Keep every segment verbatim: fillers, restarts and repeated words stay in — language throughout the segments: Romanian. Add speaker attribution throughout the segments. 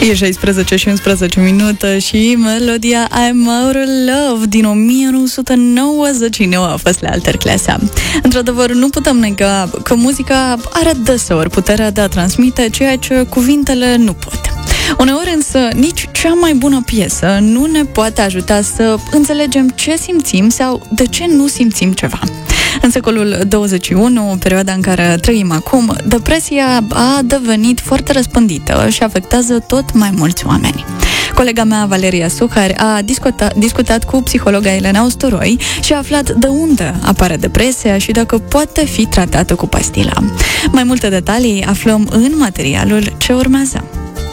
Speaker 1: E șaisprezece și unsprezece minute și melodia I'm Out of Love din o mie nouă sute nouăzeci și nouă a fost la Alter Clasa. Într-adevăr, nu putem nega că muzica are deseori puterea de a transmite ceea ce cuvintele nu pot. Uneori însă nici cea mai bună piesă nu ne poate ajuta să înțelegem ce simțim sau de ce nu simțim ceva. În secolul douăzeci și unu, perioada în care trăim acum, depresia a devenit foarte răspândită și afectează tot mai mulți oameni. Colega mea, Valeria Suhar, a discutat, discutat cu psihologa Elena Usturoi și a aflat de unde apare depresia și dacă poate fi tratată cu pastila. Mai multe detalii aflăm în materialul ce urmează.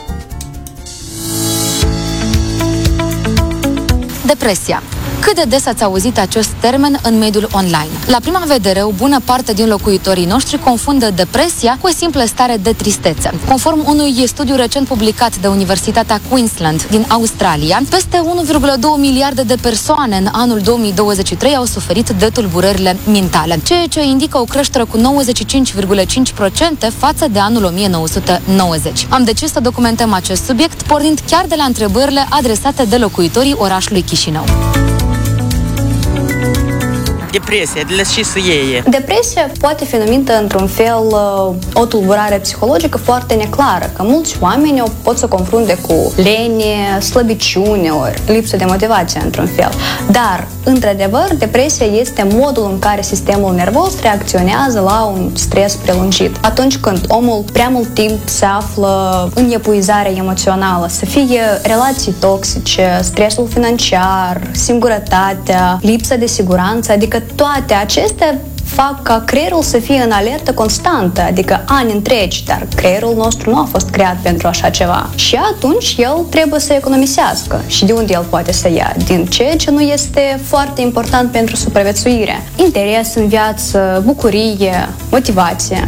Speaker 2: Depresia. Cât de des ați auzit acest termen în mediul online? La prima vedere, o bună parte din locuitorii noștri confundă depresia cu o simplă stare de tristețe. Conform unui studiu recent publicat de Universitatea Queensland din Australia, peste unu virgulă doi miliarde de persoane în anul două mii douăzeci și trei au suferit de tulburările mentale, ceea ce indică o creștere cu nouăzeci și cinci virgulă cinci la sută față de anul o mie nouă sute nouăzeci. Am decis să documentăm acest subiect, pornind chiar de la întrebările adresate de locuitorii orașului Chișinău.
Speaker 3: Depresia, de la ce să iei?
Speaker 4: Depresia poate fi numită într-un fel o tulburare psihologică foarte neclară, că mulți oameni o pot să confrunte cu lene, slăbiciune ori lipsă de motivație într-un fel. Dar, într-adevăr, depresia este modul în care sistemul nervos reacționează la un stres prelungit. Atunci când omul prea mult timp se află în epuizare emoțională, să fie relații toxice, stresul financiar, singurătatea, lipsa de siguranță, adică toate acestea fac ca creierul să fie în alertă constantă, adică ani întregi, dar creierul nostru nu a fost creat pentru așa ceva. Și atunci el trebuie să economisească. Și de unde el poate să ia? Din ceea ce nu este foarte important pentru supraviețuire. Interes în viață, bucurie, motivație.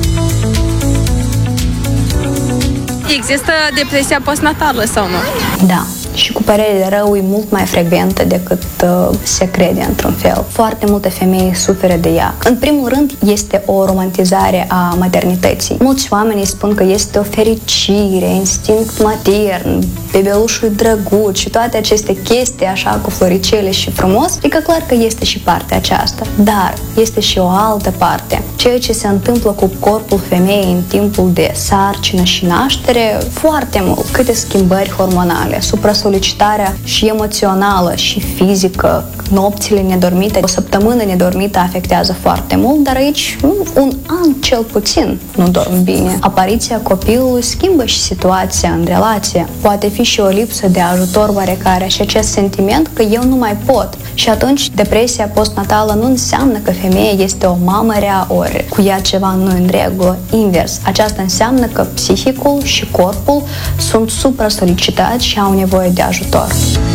Speaker 5: Există depresia postnatală sau nu?
Speaker 4: Da. Și cu părere de rău e mult mai frecventă decât uh, se crede într-un fel. Foarte multe femei suferă de ea. În primul rând, este o romantizare a maternității. Mulți oameni spun că este o fericire, instinct matern, bebelușul drăguț și toate aceste chestii așa cu floricele și frumos. Adică clar că este și partea aceasta. Dar este și o altă parte. Ceea ce se întâmplă cu corpul femeii în timpul de sarcină și naștere, foarte mult. Câte schimbări hormonale, supra-solicitarea și emoțională și fizică, nopțile nedormite, o săptămână nedormită afectează foarte mult, dar aici un an cel puțin nu dorm bine. Apariția copilului schimbă și situația în relație. Poate fi și o lipsă de ajutor oarecare și acest sentiment că eu nu mai pot. Și atunci depresia postnatală nu înseamnă că femeia este o mamă rea ori cu ea ceva nu în regulă. Invers, aceasta înseamnă că psihicul și corpul sunt supra-solicitați și au nevoie de ajutor.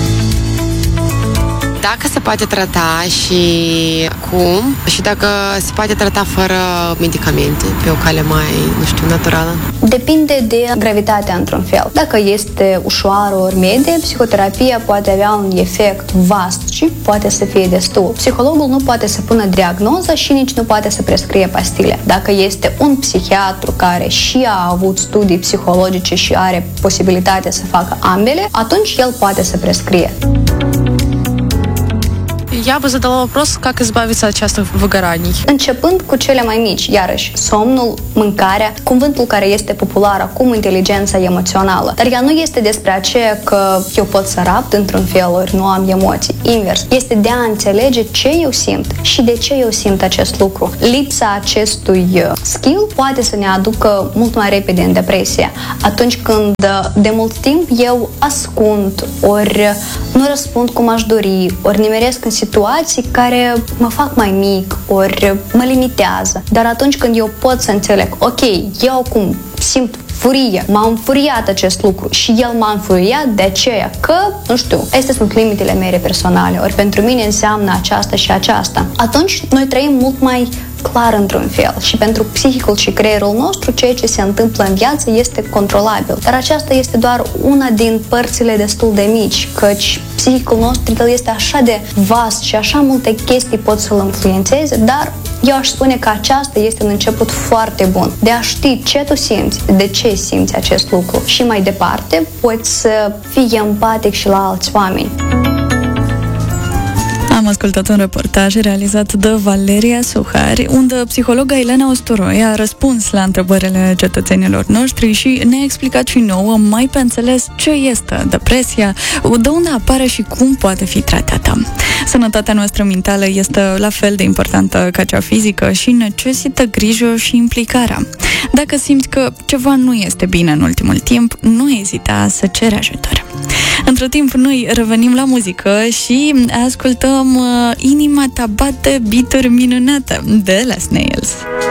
Speaker 6: Dacă se poate trata și cum, și dacă se poate trata fără medicamente, pe o cale mai, nu știu, naturală?
Speaker 4: Depinde de gravitatea într-un fel. Dacă este ușoară ori medie, psihoterapia poate avea un efect vast și poate să fie destul. Psihologul nu poate să pună diagnoză și nici nu poate să prescrie pastile. Dacă este un psihiatru care și a avut studii psihologice și are posibilitatea să facă ambele, atunci el poate să prescrie.
Speaker 5: Я бы задала вопрос, как избавиться от частых выгораний.
Speaker 4: Începând cu cele mai mici, iarăși, somnul, mâncarea, cuvântul care este popular acum, inteligența emoțională. Dar ea nu este despre aceea că eu pot să rapt într-un fel, ori nu am emoții. Invers. Este de a înțelege ce eu simt și de ce eu simt acest lucru. Lipsa acestui skill poate să ne aducă mult mai repede în depresie. Atunci când de mult timp eu ascund, ori nu răspund cum aș dori, ori nimeresc în situații care mă fac mai mic, ori mă limitează. Dar atunci când eu pot să înțeleg, ok, eu acum simt furie, m-a înfuriat acest lucru și el m-a înfuriat de aceea că, nu știu, astea sunt limitele mele personale, ori pentru mine înseamnă aceasta și aceasta. Atunci noi trăim mult mai clar într-un fel și pentru psihicul și creierul nostru ceea ce se întâmplă în viață este controlabil. Dar aceasta este doar una din părțile destul de mici, căci psihicul nostru el este așa de vast și așa multe chestii pot să-l influențeze, dar eu aș spune că aceasta este un început foarte bun de a ști ce tu simți, de ce simți acest lucru și mai departe poți să fii empatic și la alți oameni.
Speaker 1: Am ascultat un reportaj realizat de Valeria Suhari, unde psihologa Elena Ostoroi a răspuns la întrebările cetățenilor noștri și ne-a explicat și nouă mai pe înțeles ce este depresia, de unde apare și cum poate fi tratată. Sănătatea noastră mentală este la fel de importantă ca cea fizică și necesită grijă și implicarea. Dacă simți că ceva nu este bine în ultimul timp, nu ezita să ceri ajutor. Între timp, noi revenim la muzică și ascultăm uh, Inima ta bate, beat-uri minunate de la Snails.